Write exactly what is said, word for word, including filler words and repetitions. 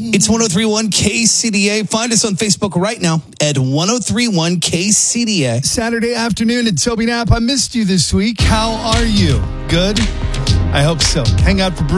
It's one oh three point one K C D A. Find us on Facebook right now at one oh three point one K C D A. Saturday afternoon at Toby Knapp. I missed you this week. How are you? Good? I hope so. Hang out for